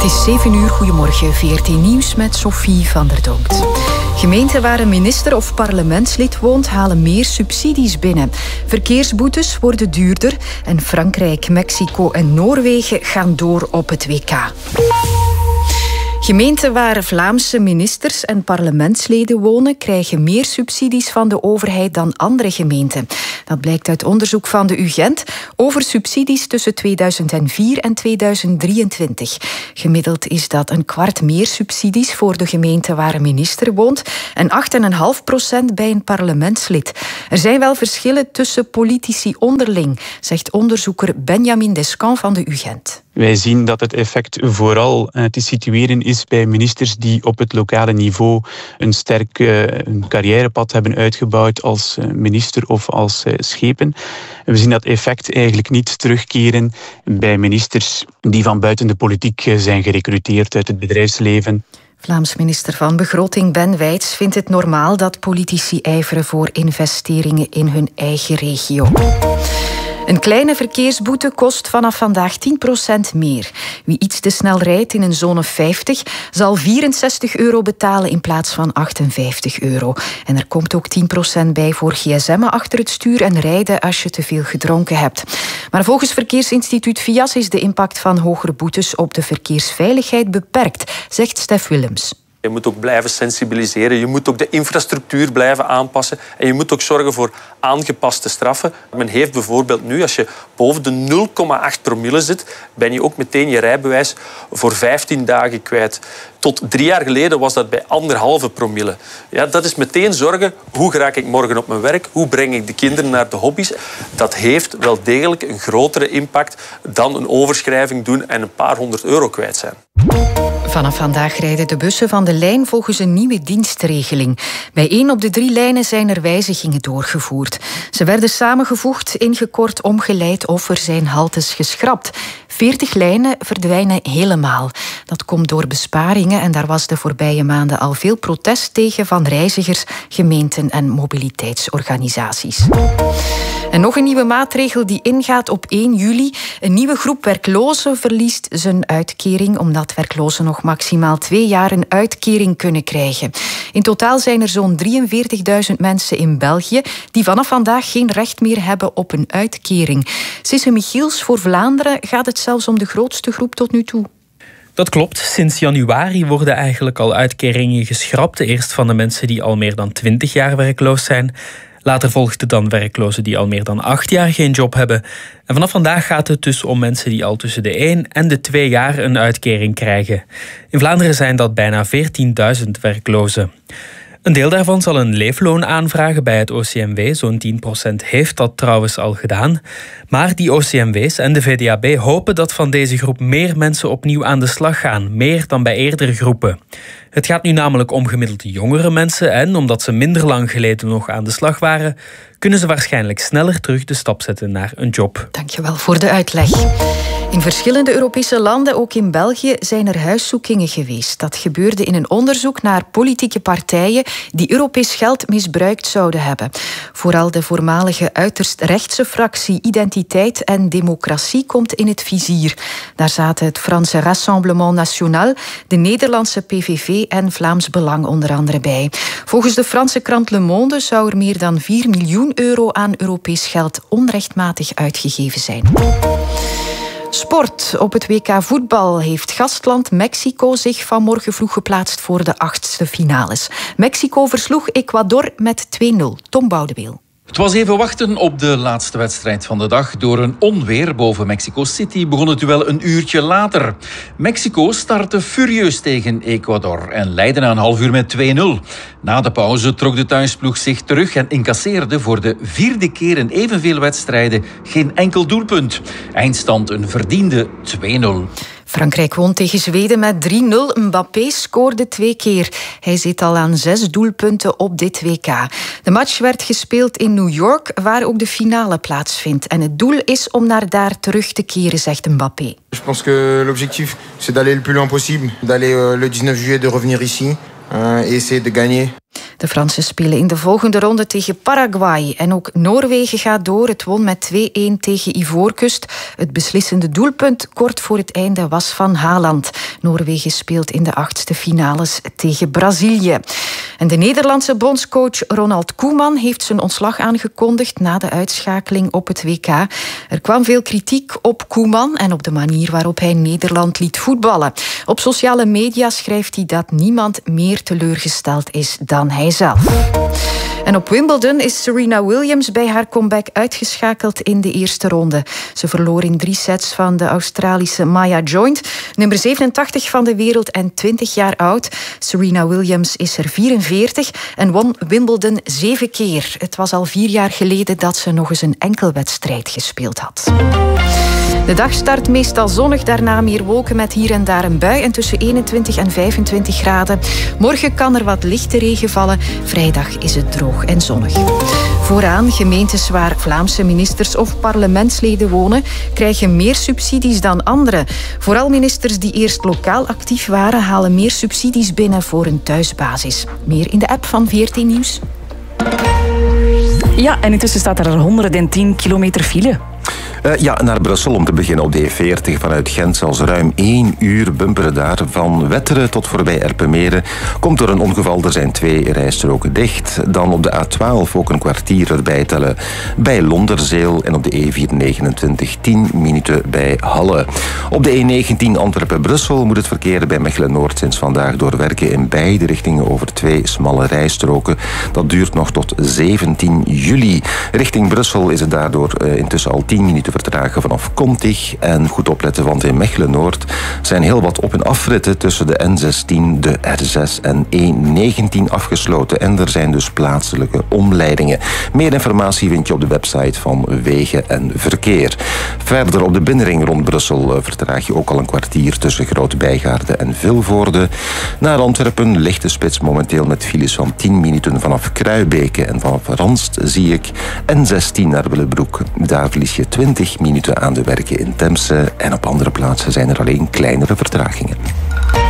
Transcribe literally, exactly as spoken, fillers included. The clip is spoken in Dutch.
Het is zeven uur, goedemorgen, V R T Nieuws met Sophie van der Donkt. Gemeenten waar een minister of parlementslid woont halen meer subsidies binnen. Verkeersboetes worden duurder en Frankrijk, Mexico en Noorwegen gaan door op het W K. Gemeenten waar Vlaamse ministers en parlementsleden wonen krijgen meer subsidies van de overheid dan andere gemeenten. Dat blijkt uit onderzoek van de U Gent over subsidies tussen tweeduizend vier en tweeduizend drieëntwintig. Gemiddeld is dat een kwart meer subsidies voor de gemeente waar een minister woont en acht komma vijf procent bij een parlementslid. Er zijn wel verschillen tussen politici onderling, zegt onderzoeker Benjamin Descamps van de U Gent. Wij zien dat het effect vooral te situeren is bij ministers die op het lokale niveau een sterk uh, een carrièrepad hebben uitgebouwd als minister of als uh, schepen. We zien dat effect eigenlijk niet terugkeren bij ministers die van buiten de politiek zijn gerecruiteerd uit het bedrijfsleven. Vlaams minister van Begroting Ben Wijts vindt het normaal dat politici ijveren voor investeringen in hun eigen regio. Een kleine verkeersboete kost vanaf vandaag tien procent meer. Wie iets te snel rijdt in een zone vijftig zal vierenzestig euro betalen in plaats van achtenvijftig euro. En er komt ook tien procent bij voor gsm'en achter het stuur en rijden als je te veel gedronken hebt. Maar volgens Verkeersinstituut V I A S is de impact van hogere boetes op de verkeersveiligheid beperkt, zegt Stef Willems. Je moet ook blijven sensibiliseren, je moet ook de infrastructuur blijven aanpassen en je moet ook zorgen voor aangepaste straffen. Men heeft bijvoorbeeld nu, als je boven de nul komma acht promille zit, ben je ook meteen je rijbewijs voor vijftien dagen kwijt. Tot drie jaar geleden was dat bij anderhalve promille. Ja, dat is meteen zorgen, hoe raak ik morgen op mijn werk, hoe breng ik de kinderen naar de hobby's. Dat heeft wel degelijk een grotere impact dan een overschrijving doen en een paar honderd euro kwijt zijn. Vanaf vandaag rijden de bussen van de lijn volgens een nieuwe dienstregeling. Bij één op de drie lijnen zijn er wijzigingen doorgevoerd. Ze werden samengevoegd, ingekort, omgeleid of er zijn haltes geschrapt. veertig lijnen verdwijnen helemaal. Dat komt door besparingen en daar was de voorbije maanden al veel protest tegen van reizigers, gemeenten en mobiliteitsorganisaties. En nog een nieuwe maatregel die ingaat op één juli. Een nieuwe groep werklozen verliest zijn uitkering omdat werklozen nog maximaal twee jaar een uitkering kunnen krijgen. In totaal zijn er zo'n drieënveertigduizend mensen in België die vanaf vandaag geen recht meer hebben op een uitkering. Sisse Michiels, voor Vlaanderen gaat het zelfs om de grootste groep tot nu toe. Dat klopt. Sinds januari worden eigenlijk al uitkeringen geschrapt. Eerst van de mensen die al meer dan twintig jaar werkloos zijn. Later volgden dan werklozen die al meer dan acht jaar geen job hebben. En vanaf vandaag gaat het dus om mensen die al tussen de één en de twee jaar een uitkering krijgen. In Vlaanderen zijn dat bijna veertienduizend werklozen. Een deel daarvan zal een leefloon aanvragen bij het O C M W. Zo'n tien procent heeft dat trouwens al gedaan. Maar die O C M W's en de V D A B hopen dat van deze groep meer mensen opnieuw aan de slag gaan. Meer dan bij eerdere groepen. Het gaat nu namelijk om gemiddeld jongere mensen en omdat ze minder lang geleden nog aan de slag waren, kunnen ze waarschijnlijk sneller terug de stap zetten naar een job. Dankjewel voor de uitleg. In verschillende Europese landen, ook in België, zijn er huiszoekingen geweest. Dat gebeurde in een onderzoek naar politieke partijen die Europees geld misbruikt zouden hebben. Vooral de voormalige uiterst rechtse fractie Identiteit en Democratie komt in het vizier. Daar zaten het Franse Rassemblement National, de Nederlandse P V V en Vlaams Belang onder andere bij. Volgens de Franse krant Le Monde zou er meer dan vier miljoen euro aan Europees geld onrechtmatig uitgegeven zijn. Sport. Op het W K voetbal heeft gastland Mexico zich vanmorgen vroeg geplaatst voor de achtste finales. Mexico versloeg Ecuador met twee nul. Tom Boudeweel. Het was even wachten op de laatste wedstrijd van de dag. Door een onweer boven Mexico City begon het duel een uurtje later. Mexico startte furieus tegen Ecuador en leidde na een half uur met twee nul. Na de pauze trok de thuisploeg zich terug en incasseerde voor de vierde keer in evenveel wedstrijden geen enkel doelpunt. Eindstand een verdiende twee nul. Frankrijk won tegen Zweden met drie nul. Mbappé scoorde twee keer. Hij zit al aan zes doelpunten op dit W K. De match werd gespeeld in New York, waar ook de finale plaatsvindt. En het doel is om naar daar terug te keren, zegt Mbappé. Je pense que l'objectif c'est d'aller le plus loin possible, d'aller le dix-neuf juillet de revenir ici et essayer de gagner. De Fransen spelen in de volgende ronde tegen Paraguay. En ook Noorwegen gaat door. Het won met twee-een tegen Ivoorkust. Het beslissende doelpunt kort voor het einde was van Haaland. Noorwegen speelt in de achtste finales tegen Brazilië. En de Nederlandse bondscoach Ronald Koeman heeft zijn ontslag aangekondigd na de uitschakeling op het W K. Er kwam veel kritiek op Koeman en op de manier waarop hij Nederland liet voetballen. Op sociale media schrijft hij dat niemand meer teleurgesteld is dan hij zelf. En op Wimbledon is Serena Williams bij haar comeback uitgeschakeld in de eerste ronde. Ze verloor in drie sets van de Australische Maya Joint, nummer zevenentachtig van de wereld en twintig jaar oud. Serena Williams is er vierenveertig en won Wimbledon zeven keer. Het was al vier jaar geleden dat ze nog eens een enkelwedstrijd gespeeld had. De dag start meestal zonnig, daarna meer wolken met hier en daar een bui en tussen eenentwintig en vijfentwintig graden. Morgen kan er wat lichte regen vallen. Vrijdag is het droog en zonnig. Vooraan, gemeentes waar Vlaamse ministers of parlementsleden wonen, krijgen meer subsidies dan anderen. Vooral ministers die eerst lokaal actief waren, halen meer subsidies binnen voor een thuisbasis. Meer in de app van V R T Nieuws. Ja, en intussen staat er honderdtien kilometer file. Uh, ja, naar Brussel om te beginnen op de E veertig vanuit Gent. Zelfs ruim één uur bumperen daar. Van Wetteren tot voorbij Erpenmeren. Komt door een ongeval, er zijn twee rijstroken dicht. Dan op de A twaalf ook een kwartier erbij tellen bij Londerzeel. En op de E vierhonderdnegenentwintig tien minuten bij Halle. Op de E negentien Antwerpen-Brussel moet het verkeer bij Mechelen-Noord sinds vandaag doorwerken in beide richtingen over twee smalle rijstroken. Dat duurt nog tot zeventien juli. Richting Brussel is het daardoor uh, intussen al tien minuten vertragen vanaf Kontig. En goed opletten, want in Mechelen-Noord zijn heel wat op- en afritten tussen de N zestien, de R zes en E negentien afgesloten. En er zijn dus plaatselijke omleidingen. Meer informatie vind je op de website van Wegen en Verkeer. Verder op de binnenring rond Brussel vertraag je ook al een kwartier tussen Groot-Bijgaarde en Vilvoorde. Naar Antwerpen ligt de spits momenteel met files van tien minuten vanaf Kruibeke en vanaf Ranst zie ik N zestien naar Willebroek. Daar verlies je twintig minuten aan de werken in Temse en op andere plaatsen zijn er alleen kleinere vertragingen.